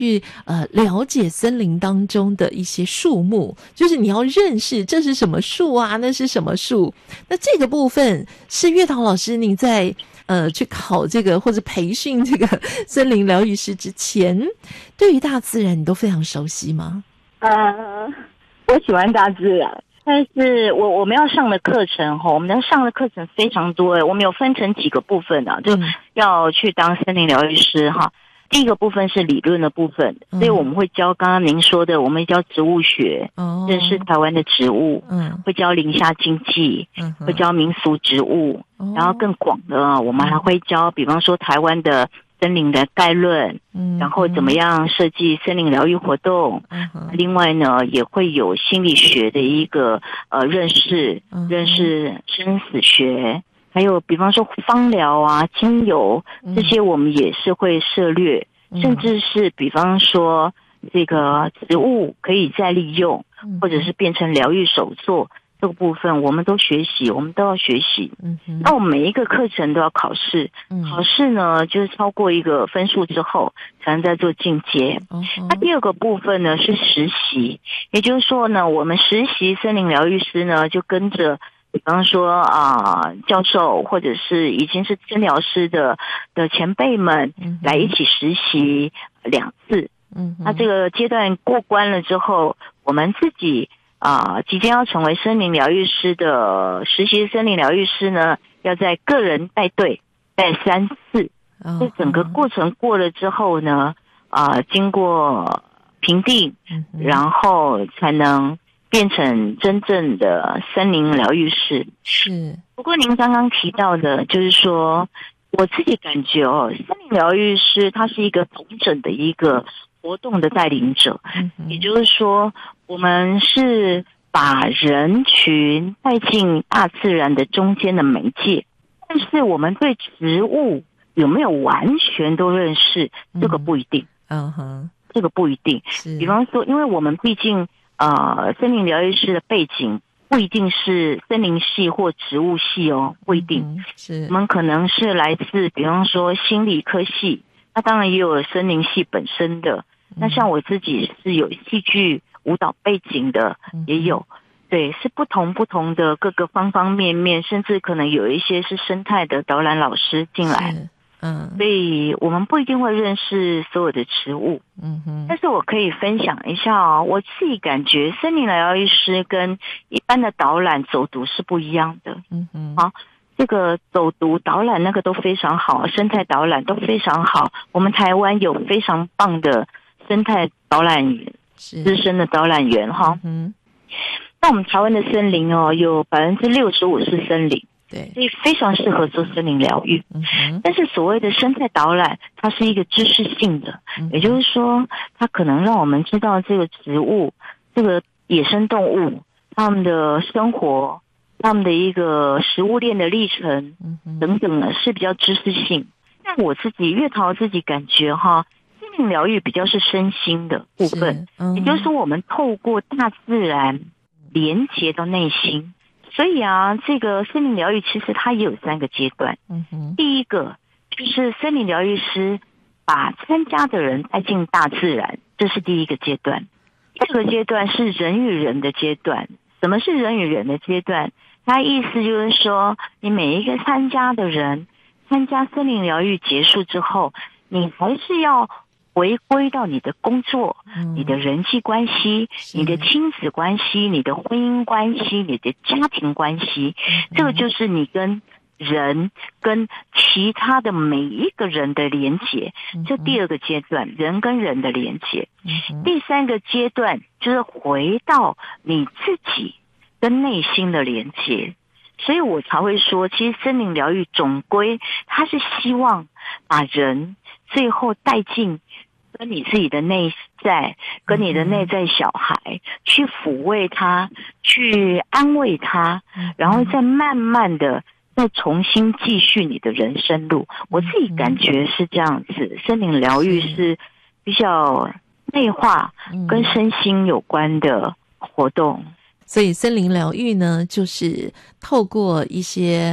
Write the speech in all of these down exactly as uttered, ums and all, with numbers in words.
去呃了解森林当中的一些树木，就是你要认识这是什么树啊，那是什么树。那这个部分是月桃老师您在呃去考这个或者培训这个森林疗愈师之前，对于大自然你都非常熟悉吗？ 呃，我喜欢大自然，但是我我们要上的课程哈，我们要上的课程非常多诶，我们有分成几个部分的、啊，就要去当森林疗愈师哈。第一个部分是理论的部分，所以我们会教刚刚您说的，我们会教植物学， 哦， 认识台湾的植物， 嗯， 会教林下经济， 嗯， 会教民俗植物， 哦， 然后更广的，我们还会教，比方说台湾的森林的概论，嗯，然后怎么样设计森林疗愈活动，嗯，另外呢也会有心理学的一个呃认识，嗯，认识生死学。还有比方说芳疗啊精油这些我们也是会涉略、嗯、甚至是比方说这个植物可以再利用、嗯、或者是变成疗愈手作这个部分我们都学习，我们都要学习、嗯、那我们每一个课程都要考试、嗯、考试呢就是超过一个分数之后才能再做进阶、嗯、那第二个部分呢是实习，也就是说呢我们实习森林疗愈师呢就跟着比方说啊、呃，教授或者是已经是治疗师的的前辈们来一起实习两次。嗯，那这个阶段过关了之后，我们自己啊、呃、即将要成为森林疗愈师的实习森林疗愈师呢，要在个人带队带三次。这整个过程过了之后呢，啊、呃，经过评定，然后才能变成真正的森林疗愈师。是。不过您刚刚提到的就是说我自己感觉哦，森林疗愈师他是一个统整的一个活动的带领者、嗯、也就是说我们是把人群带进大自然的中间的媒介，但是我们对植物有没有完全都认识、嗯、这个不一定。嗯哼，这个不一定。比方说因为我们毕竟呃，森林疗愈师的背景不一定是森林系或植物系哦，不一定。嗯、是我们可能是来自，比方说心理科系，那当然也有森林系本身的。嗯、那像我自己是有戏剧、舞蹈背景的，嗯、也有。对，是不同不同的各个方方面面，甚至可能有一些是生态的导览老师进来。嗯，所以我们不一定会认识所有的植物，嗯哼，但是我可以分享一下哦，我自己感觉森林疗愈师跟一般的导览走读是不一样的，嗯哼，好，这个走读导览那个都非常好，生态导览都非常好，我们台湾有非常棒的生态导览员，资深的导览员哈，嗯，那我们台湾的森林哦，有百分之六十五是森林。对，所以非常适合做森林疗愈。嗯，但是所谓的生态导览，它是一个知识性的，嗯、也就是说，它可能让我们知道这个植物、这个野生动物它们的生活、它们的一个食物链的历程、嗯、等等呢，是比较知识性。但我自己月桃自己感觉哈，森林疗愈比较是身心的部分，嗯、也就是说，我们透过大自然连接到内心。所以啊，这个森林疗愈其实它也有三个阶段。嗯哼，第一个就是森林疗愈师把参加的人带进大自然，这是第一个阶段。第二个阶段是人与人的阶段。什么是人与人的阶段？它意思就是说，你每一个参加的人，参加森林疗愈结束之后，你还是要回归到你的工作、嗯、你的人际关系、你的亲子关系、你的婚姻关系、你的家庭关系、嗯、这个就是你跟人跟其他的每一个人的连结，这第二个阶段，人跟人的连结、嗯、第三个阶段就是回到你自己跟内心的连结。所以我才会说，其实森林疗愈总归它是希望把人最后带进跟你自己的内在，跟你的内在小孩去抚慰他，去安慰他，然后再慢慢的再重新继续你的人生路。我自己感觉是这样子，森林疗愈是比较内化跟身心有关的活动。 所以森林疗愈呢，就是透过一些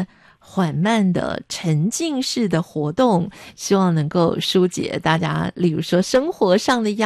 缓慢的沉浸式的活动，希望能够疏解大家例如说生活上的压